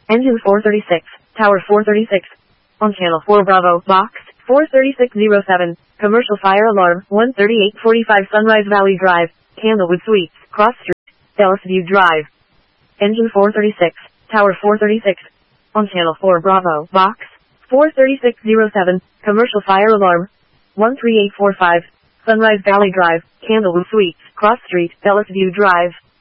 Engine 436, Tower 436. On Channel 4 Bravo, Box 43607. Commercial fire alarm, 13845 Sunrise Valley Drive, Candlewood Suites, Cross Street, Ellisview Drive. Engine 436, Tower 436. On Channel 4 Bravo, Box 43607. Commercial fire alarm, 13845 Sunrise Valley Drive, Candlewood Suites, Cross Street, Ellisview Drive.